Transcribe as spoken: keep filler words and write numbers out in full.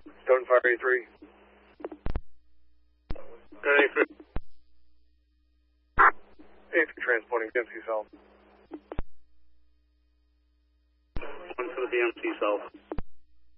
Stone Fire eighty-three. Stone eighty-three. eighty-three transporting B M C South. One for the B M C South.